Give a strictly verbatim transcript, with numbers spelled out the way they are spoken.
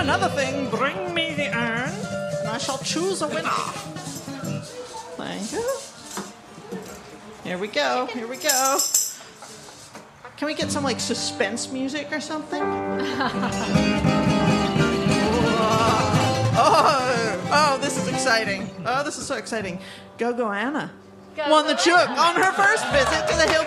another thing, bring me the urn, and I shall choose a winner. Thank you. Here we go. Here we go. Can we get some, like, suspense music or something? oh, oh, this is exciting. Oh, this is so exciting. Go, go, Anna. Go, Won the go, chook Anna. on her first visit to the Hill